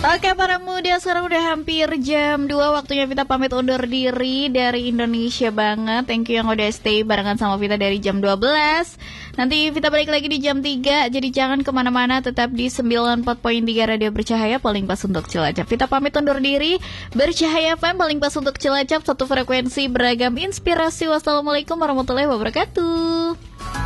Oke para muda, sekarang udah hampir jam 2, waktunya Vita pamit undur diri dari Indonesia banget. Thank you yang udah stay barengan sama Vita dari jam 12. Nanti Vita balik lagi di jam 3, jadi jangan kemana-mana, tetap di 94.3 Radio Bercahaya, paling pas untuk Cilacap. Vita pamit undur diri, Bercahaya FM paling pas untuk Cilacap, satu frekuensi beragam inspirasi. Wassalamualaikum warahmatullahi wabarakatuh.